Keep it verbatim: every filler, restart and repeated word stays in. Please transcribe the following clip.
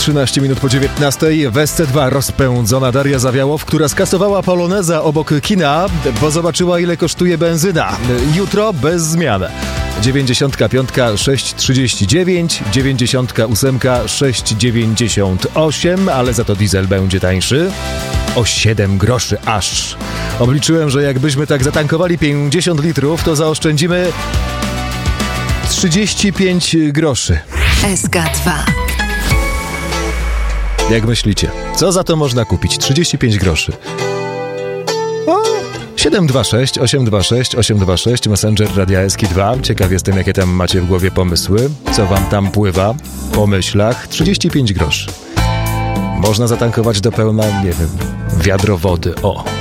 trzynaście minut po dziewiętnastej. W S C dwa rozpędzona Daria Zawiałow, która skasowała poloneza obok kina, bo zobaczyła, ile kosztuje benzyna. Jutro bez zmian. dziewięćdziesiątka piątka sześć trzydzieści dziewięć, dziewięćdziesiątka ósemka sześć dziewięćdziesiąt osiem, ale za to diesel będzie tańszy o siedem groszy aż. Obliczyłem, że jakbyśmy tak zatankowali pięćdziesiąt litrów, to zaoszczędzimy trzydzieści pięć groszy. S K dwa. Jak myślicie, co za to można kupić? trzydzieści pięć groszy. O, siedem dwa sześć osiem dwa sześć osiem dwa sześć, Messenger Radia S K dwa. Ciekaw jestem, jakie tam macie w głowie pomysły. Co wam tam pływa po myślach? trzydzieści pięć groszy. Można zatankować do pełna, nie wiem, wiadro wody. O!